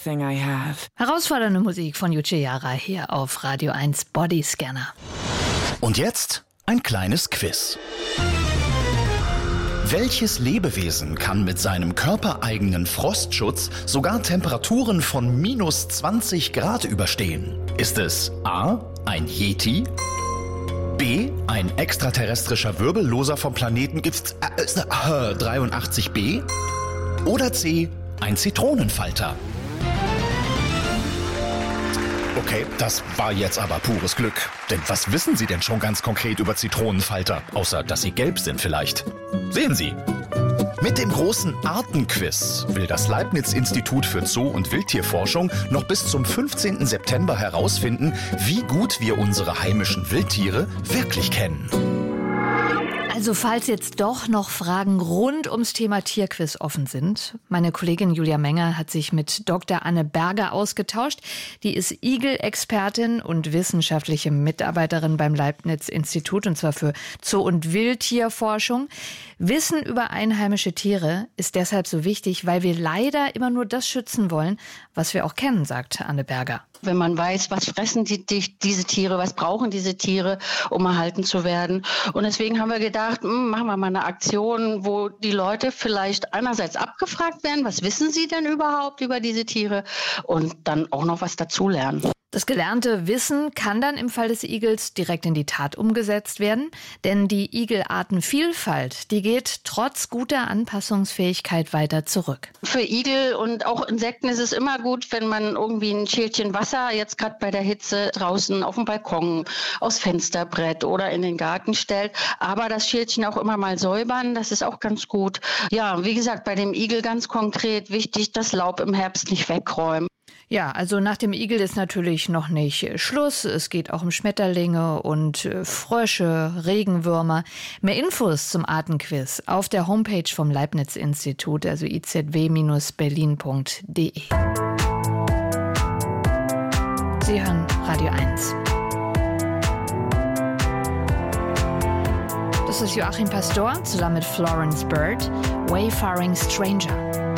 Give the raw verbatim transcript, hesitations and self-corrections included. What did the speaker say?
everything I have. Herausfordernde Musik von Yuji Yara hier auf Radio eins Bodyscanner. Und jetzt ein kleines Quiz. Welches Lebewesen kann mit seinem körpereigenen Frostschutz sogar Temperaturen von minus zwanzig Grad überstehen? Ist es A, ein Yeti, B, ein extraterrestrischer Wirbelloser vom Planeten äh, dreiundachtzig b oder C, ein Zitronenfalter? Okay, das war jetzt aber pures Glück. Denn was wissen Sie denn schon ganz konkret über Zitronenfalter? Außer, dass sie gelb sind vielleicht. Sehen Sie! Mit dem großen Artenquiz will das Leibniz-Institut für Zoo- und Wildtierforschung noch bis zum fünfzehnten September herausfinden, wie gut wir unsere heimischen Wildtiere wirklich kennen. Also falls jetzt doch noch Fragen rund ums Thema Tierquiz offen sind, meine Kollegin Julia Menger hat sich mit Doktor Anne Berger ausgetauscht. Die ist Igel-Expertin und wissenschaftliche Mitarbeiterin beim Leibniz-Institut, und zwar für Zoo- und Wildtierforschung. Wissen über einheimische Tiere ist deshalb so wichtig, weil wir leider immer nur das schützen wollen, was wir auch kennen, sagt Anne Berger. Wenn man weiß, was fressen die, die, diese Tiere, was brauchen diese Tiere, um erhalten zu werden. Und deswegen haben wir gedacht, mh, machen wir mal eine Aktion, wo die Leute vielleicht einerseits abgefragt werden, was wissen sie denn überhaupt über diese Tiere, und dann auch noch was dazulernen. Das gelernte Wissen kann dann im Fall des Igels direkt in die Tat umgesetzt werden, denn die Igelartenvielfalt, die geht trotz guter Anpassungsfähigkeit weiter zurück. Für Igel und auch Insekten ist es immer gut, wenn man irgendwie ein Schälchen Wasser, jetzt gerade bei der Hitze, draußen auf dem Balkon, aufs Fensterbrett oder in den Garten stellt. Aber das Schälchen auch immer mal säubern, das ist auch ganz gut. Ja, wie gesagt, bei dem Igel ganz konkret wichtig, das Laub im Herbst nicht wegräumen. Ja, also nach dem Igel ist natürlich noch nicht Schluss. Es geht auch um Schmetterlinge und Frösche, Regenwürmer. Mehr Infos zum Artenquiz auf der Homepage vom Leibniz-Institut, also i z w Bindestrich berlin Punkt d e. Sie hören Radio eins. Das ist Joachim Pastor zusammen mit Florence Bird, Wayfaring Stranger.